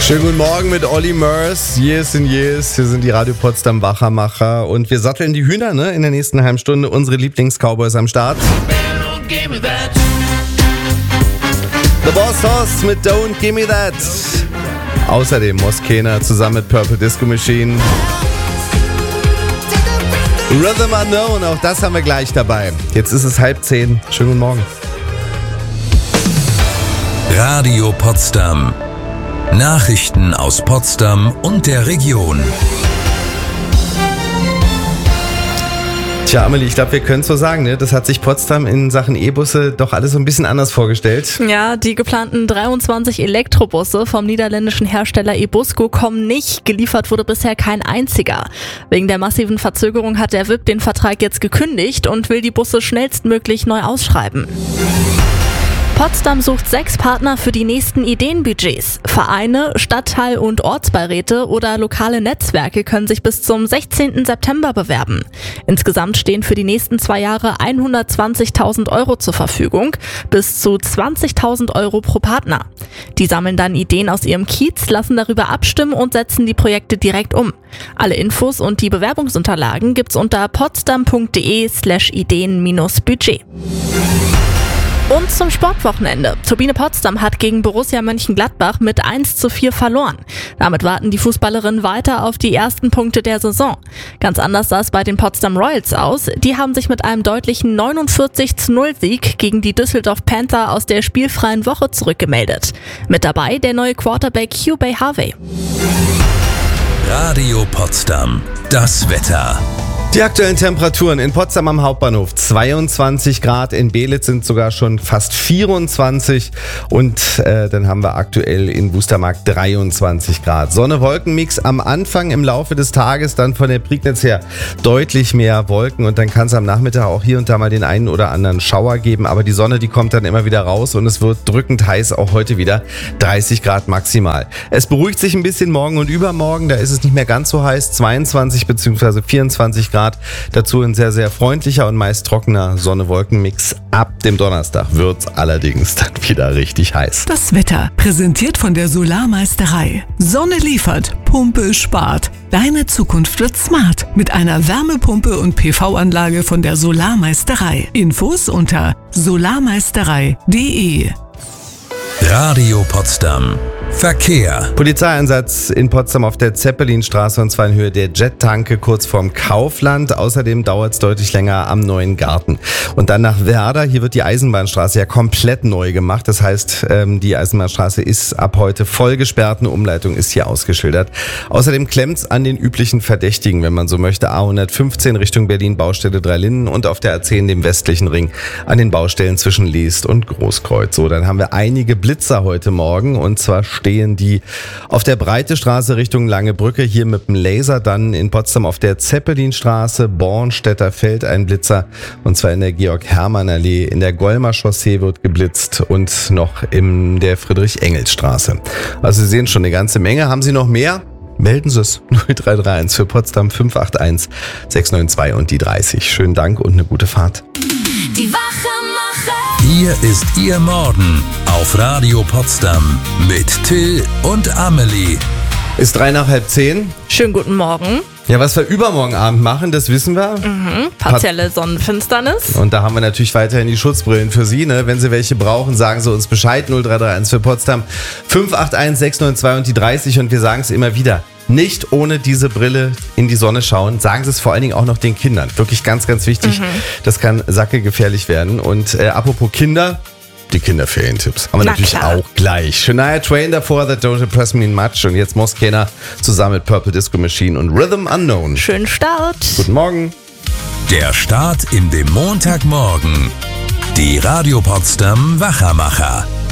Schönen guten Morgen mit Olli Murs. Years and Years. Wir sind die Radio Potsdam Wachermacher und wir satteln die Hühner, In der nächsten halben Stunde unsere Lieblings-Cowboys am Start. The Boss Hoss mit Don't Gimme That. Außerdem Moskena zusammen mit Purple Disco Machine. Rhythm Unknown, auch das haben wir gleich dabei. Jetzt ist es 9:30. Schönen guten Morgen. Radio Potsdam. Nachrichten aus Potsdam und der Region. Tja, Amelie, ich glaube, wir können es so sagen, Das hat sich Potsdam in Sachen E-Busse doch alles so ein bisschen anders vorgestellt. Ja, die geplanten 23 Elektrobusse vom niederländischen Hersteller Ebusco kommen nicht. Geliefert wurde bisher kein einziger. Wegen der massiven Verzögerung hat der VIP den Vertrag jetzt gekündigt und will die Busse schnellstmöglich neu ausschreiben. Potsdam sucht 6 Partner für die nächsten Ideenbudgets. Vereine, Stadtteil- und Ortsbeiräte oder lokale Netzwerke können sich bis zum 16. September bewerben. Insgesamt stehen für die nächsten 2 Jahre 120.000 Euro zur Verfügung, bis zu 20.000 Euro pro Partner. Die sammeln dann Ideen aus ihrem Kiez, lassen darüber abstimmen und setzen die Projekte direkt um. Alle Infos und die Bewerbungsunterlagen gibt's unter potsdam.de/ideen-budget. Und zum Sportwochenende. Turbine Potsdam hat gegen Borussia Mönchengladbach mit 1:4 verloren. Damit warten die Fußballerinnen weiter auf die ersten Punkte der Saison. Ganz anders sah es bei den Potsdam Royals aus. Die haben sich mit einem deutlichen 49:0-Sieg gegen die Düsseldorf Panther aus der spielfreien Woche zurückgemeldet. Mit dabei der neue Quarterback Hubey Harvey. Radio Potsdam. Das Wetter. Die aktuellen Temperaturen in Potsdam am Hauptbahnhof 22 Grad, in Belitz sind sogar schon fast 24 und dann haben wir aktuell in Wustermark 23 Grad. Sonne-Wolken-Mix am Anfang, im Laufe des Tages dann von der Prignitz her deutlich mehr Wolken und dann kann es am Nachmittag auch hier und da mal den einen oder anderen Schauer geben, aber die Sonne, die kommt dann immer wieder raus und es wird drückend heiß, auch heute wieder 30 Grad maximal. Es beruhigt sich ein bisschen morgen und übermorgen, da ist es nicht mehr ganz so heiß, 22 bzw. 24 Grad. Dazu ein sehr, sehr freundlicher und meist trockener Sonne-Wolken-Mix. Ab dem Donnerstag wird's allerdings dann wieder richtig heiß. Das Wetter präsentiert von der Solarmeisterei. Sonne liefert, Pumpe spart. Deine Zukunft wird smart mit einer Wärmepumpe und PV-Anlage von der Solarmeisterei. Infos unter solarmeisterei.de. Radio Potsdam. Verkehr. Polizeieinsatz in Potsdam auf der Zeppelinstraße und zwar in Höhe der Jet-Tanke kurz vorm Kaufland. Außerdem dauert es deutlich länger am Neuen Garten. Und dann nach Werder. Hier wird die Eisenbahnstraße ja komplett neu gemacht. Das heißt, die Eisenbahnstraße ist ab heute voll gesperrt. Eine Umleitung ist hier ausgeschildert. Außerdem klemmt's an den üblichen Verdächtigen, wenn man so möchte. A115 Richtung Berlin, Baustelle Dreilinden und auf der A10 dem westlichen Ring an den Baustellen zwischen Leest und Großkreuz. So, dann haben wir einige Blitzer heute Morgen und zwar stehen die auf der Breite Straße Richtung Lange Brücke, hier mit dem Laser, dann in Potsdam auf der Zeppelinstraße, Bornstädter Feld ein Blitzer und zwar in der Georg-Hermann-Allee, in der Golmer Chaussee wird geblitzt und noch in der Friedrich-Engels-Straße. Also Sie sehen schon eine ganze Menge. Haben Sie noch mehr? Melden Sie es 0331 für Potsdam 581 692 und die 30. Schönen Dank und eine gute Fahrt. Die Wachermacher. Hier ist Ihr Morgen auf Radio Potsdam mit Till und Amelie. Ist 9:03. Schönen guten Morgen. Ja, was wir übermorgen Abend machen, das wissen wir. Partielle Sonnenfinsternis. Und da haben wir natürlich weiterhin die Schutzbrillen für Sie. Wenn Sie welche brauchen, sagen Sie uns Bescheid. 0331 für Potsdam 581 692 und die 30. Und wir sagen es immer wieder. Nicht ohne diese Brille in die Sonne schauen. Sagen Sie es vor allen Dingen auch noch den Kindern. Wirklich ganz, ganz wichtig. Das kann sackegefährlich werden. Und apropos Kinder, die Kinderferientipps haben wir natürlich klar. auch gleich. Shania Twain davor, That Don't Impress Me Much. Und jetzt Moskena zusammen mit Purple Disco Machine und Rhythm Unknown. Schönen Start. Guten Morgen. Der Start in den Montagmorgen. Die Radio Potsdam Wachermacher.